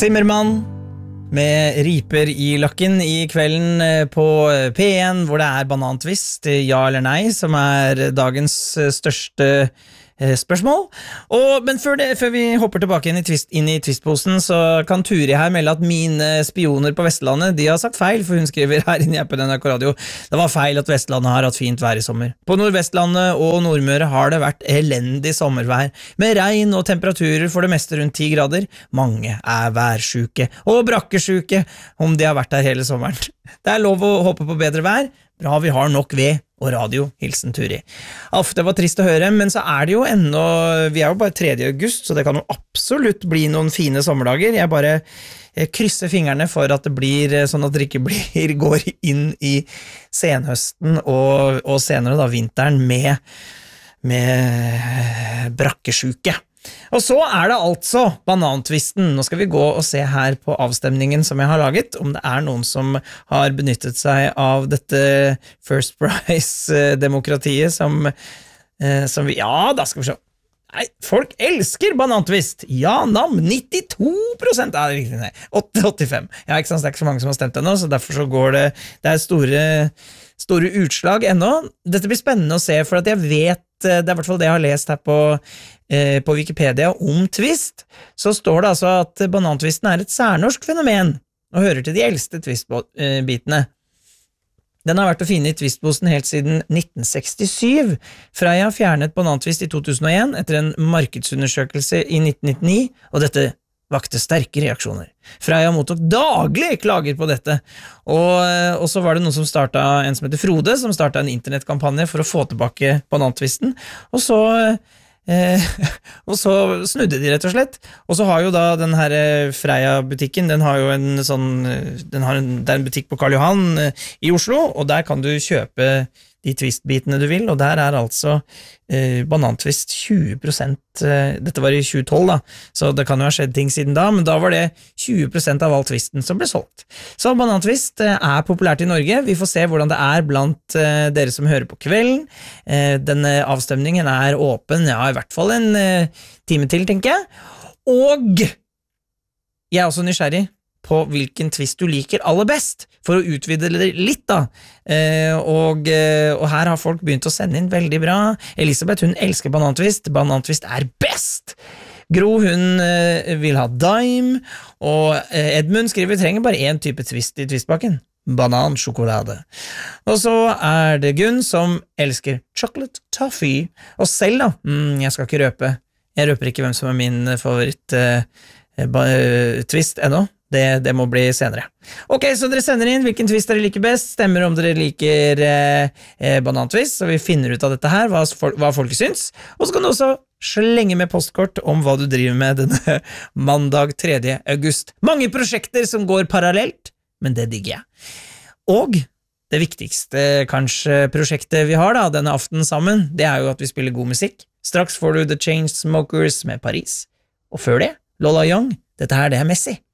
Zimmermann med riper I lakken I kvelden på P1, hvor det banantvist, ja eller nei, som dagens største spørsmål. Men før vi hopper tilbake inn I twistposen, så kan Turi her melde at mine spioner på Vestlandet, de har sagt feil, for hun skriver her inne på NRK Radio, det var feil at Vestlandet har hatt fint vær I sommer. På Nordvestlandet og Nordmøre har det vært elendig sommervær, med regn og temperaturer for det meste rundt 10 grader. Mange værsjuke og brakkesjuke, om de har vært der hele sommeren. Det lov å håpe på bedre vær. Bra vi har nok ved og radio, hilsen Turi. Det var trist å høre, men så det jo ennå, vi jo bare 3. august, så det kan jo absolutt bli noen fine sommerdager. Jeg bare krysser fingrene for at det blir sånn at det ikke går inn I senhøsten og senere da vinteren med brakkesjuke. Og så det altså banantvisten. Nå skal vi gå og se her på avstemningen som jeg har laget, om det noen som har benyttet seg av dette First Prize-demokratiet som vi, ja, da skal vi se. Nei, folk elsker banantvist. Ja, nam, 92%. Det riktig, nei, 85. Ja, ikke sant, det ikke så mange som har stemt ennå, så derfor så går det store utslag ennå. Dette blir spennende å se, for at jeg vet, det I hvert fall det jeg har lest her på Wikipedia om twist, så står det altså at banantvisten et særnorsk fenomen, og hører til de eldste twistbitene. Den har vært å finne I twistposen helt siden 1967. Freia fjernet banantvist I 2001 etter en markedsundersøkelse I 1999, og dette vakte sterke reaksjoner. Freia mottok daglig klager på dette, og så var det noen som startet, en som heter Frode, som startet en internettkampanje for å få tilbake banantvisten, og så snudde de rett og slett, og så har jo da den her Freia-butikken, den har jo en sånn, det en butikk på Karl Johan I Oslo, og der kan du kjøpe de twistbitene du vil, og der altså banantvist 20%, dette var I 2012 da, så det kan jo ha skjedd ting siden da, men da var det 20% av all twisten som ble solgt. Så banantvist populært I Norge, vi får se hvordan det blant dere som hører på kvelden. Denne avstemningen åpen, ja, I hvert fall en time til, tenker jeg. Og jeg også nysgjerrig på hvilken twist du liker aller best, for å utvide det litt da. Og her har folk begynt å sende inn veldig bra. Elisabeth, hun elsker banantvist. Banantvist best! Gro, hun vil ha dime, og Edmund skriver, vi trenger bare en type twist I twistbakken. Banansjokolade. Og så det Gunn som elsker chocolate toffee. Og selv da, jeg skal ikke røpe. Jeg røper ikke hvem som min favoritt twist ennå. Det må bli senere. Ok, så dere sender inn hvilken twist dere liker best, stemmer om dere liker banantvist, så vi finner ut av dette her, hva folket syns, og så kan du også slenge med postkort om hva du driver med denne mandag 3. august. Mange prosjekter som går parallelt, men det digger jeg. Og det viktigste kanskje prosjektet vi har da, denne aftenen sammen, det jo at vi spiller god musikk. Straks får du The Chainsmokers med Paris, og før det, Lola Young, dette her det Messi.